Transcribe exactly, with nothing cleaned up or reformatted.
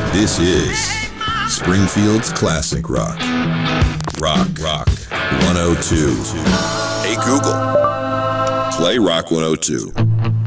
This is Springfield's Classic Rock. Rock, Rock one oh two. Hey Google, play Rock one oh two.